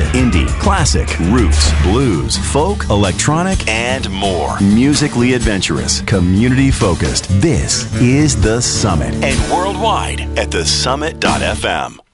indie, classic, roots, blues, folk, electronic, and more. Musically adventurous, community focused. This is The Summit, and worldwide at thesummit.fm.